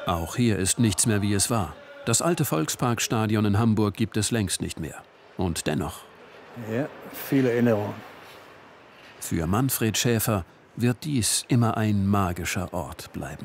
Auch hier ist nichts mehr, wie es war. Das alte Volksparkstadion in Hamburg gibt es längst nicht mehr. Und dennoch. Ja, viele Erinnerungen. Für Manfred Schäfer wird dies immer ein magischer Ort bleiben.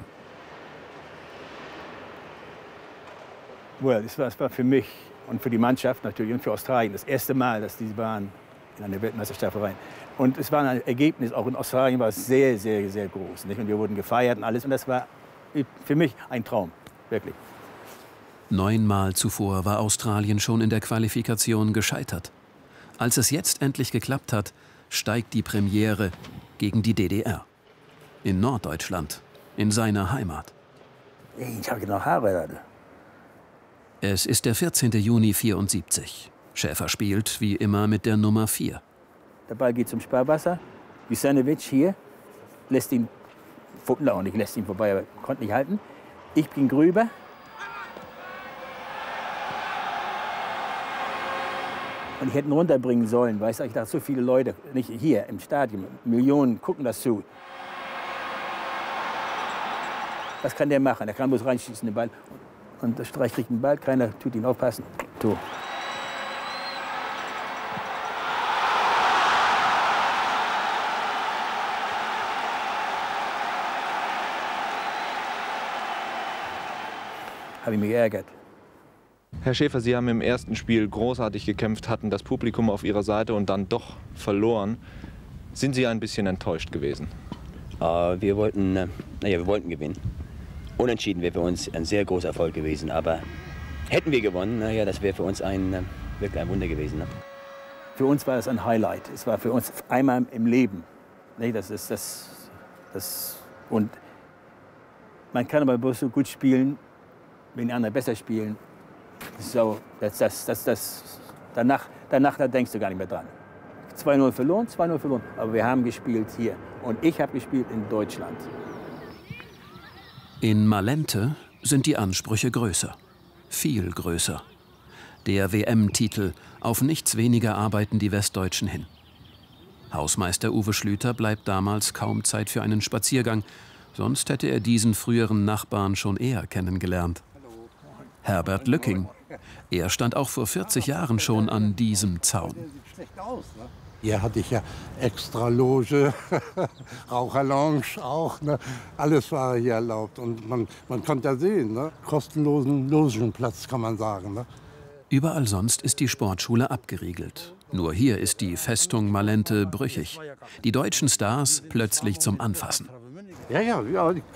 Es war für mich und für die Mannschaft natürlich und für Australien das erste Mal, dass die waren in einer Weltmeisterschaft rein. Und es war ein Ergebnis, auch in Australien war es sehr, sehr, sehr groß. Nicht? Und wir wurden gefeiert und alles. Und das war für mich ein Traum, wirklich. 9-mal zuvor war Australien schon in der Qualifikation gescheitert. Als es jetzt endlich geklappt hat, steigt die Premiere gegen die DDR. In Norddeutschland, in seiner Heimat. Ich habe noch Haare. Es ist der 14. Juni 1974. Schäfer spielt wie immer mit der Nummer 4. Der Ball geht zum Sparwasser. Wisanovic hier lässt ihn, lässt ihn vorbei, aber konnte nicht halten. Ich ging rüber. Und ich hätte ihn runterbringen sollen, weißt du, ich dachte, so viele Leute, nicht hier im Stadion, Millionen gucken das zu. Was kann der machen? Der kann bloß reinschießen, den Ball. Und der Streich kriegt den Ball, keiner tut ihn aufpassen. Tor. Habe ich mich geärgert. Herr Schäfer, Sie haben im ersten Spiel großartig gekämpft, hatten das Publikum auf Ihrer Seite und dann doch verloren. Sind Sie ein bisschen enttäuscht gewesen? Wir wollten gewinnen. Unentschieden wäre für uns ein sehr großer Erfolg gewesen. Aber hätten wir gewonnen, das wäre für uns wirklich ein Wunder gewesen. Ne? Für uns war es ein Highlight. Es war für uns einmal im Leben. Und man kann aber bloß so gut spielen, wenn die anderen besser spielen. So, danach da denkst du gar nicht mehr dran. 2-0 verloren, 2-0 verloren. Aber wir haben gespielt hier. Und ich habe gespielt in Deutschland. In Malente sind die Ansprüche größer. Viel größer. Der WM-Titel, auf nichts weniger arbeiten die Westdeutschen hin. Hausmeister Uwe Schlüter bleibt damals kaum Zeit für einen Spaziergang. Sonst hätte er diesen früheren Nachbarn schon eher kennengelernt. Herbert Lücking. Er stand auch vor 40 Jahren schon an diesem Zaun. Hier hatte ich ja extra Loge, Raucherlounge auch. Ne? Alles war hier erlaubt. Und man konnte ja sehen, ne? Kostenlosen Logenplatz, kann man sagen. Ne? Überall sonst ist die Sportschule abgeriegelt. Nur hier ist die Festung Malente brüchig. Die deutschen Stars plötzlich zum Anfassen. Ja.